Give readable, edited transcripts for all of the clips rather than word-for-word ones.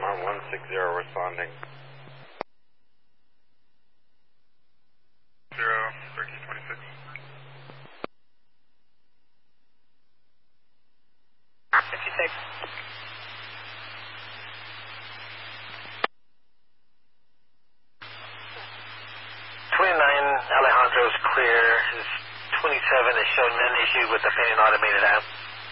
on 160 responding. 1326. 56. 29 Alejandro's clear. His 27 has shown none issue with the fan automated app.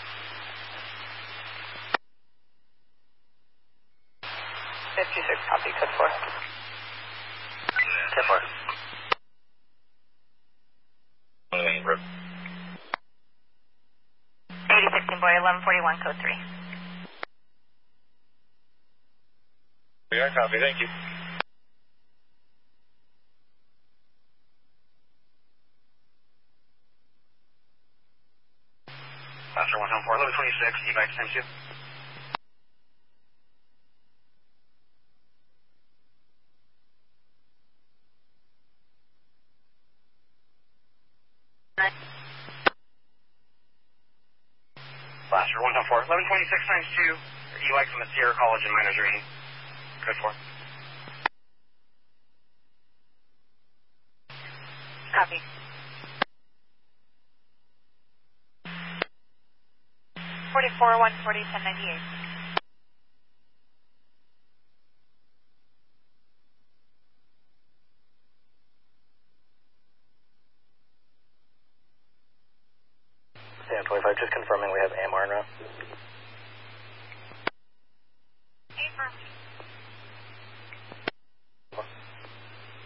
56, copy, code 4. 10 4. 8016 boy, 1141, code 3. We got copy, thank you. Pastor 174, 1126, evac 10-2. Blaster 174, 1126 times 2, evac from the Sierra College and Miners Arena. Code 4. Copy. 44, 140, 1098. Yeah, 25, just confirming we have AMR now.